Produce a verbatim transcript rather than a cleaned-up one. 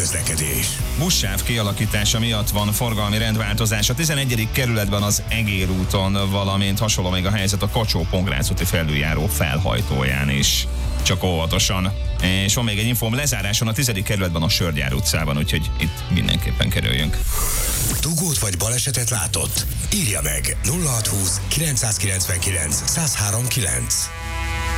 közlekedés. Buszsáv kialakítása miatt van forgalmi rendváltozás a tizenegyedik kerületben az Egér úton, valamint hasonló még a helyzet a Kacsó-Pongrác úti felüljáró felhajtóján is. Csak óvatosan. És van még egy infóm, lezáráson a tizedik kerületben a Sörgyár utcában, úgyhogy itt mindenképpen kerüljünk. Dugót vagy balesetet látott? Írja meg nulla hatszázhúsz kilencszázkilencvenkilenc százhárom kilenc.